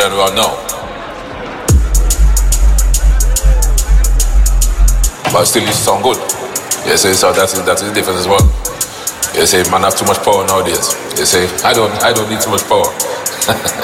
going around now. But still, it sound good. You see, so that's the difference as well. You say, man have too much power nowadays. You say, I don't need too much power.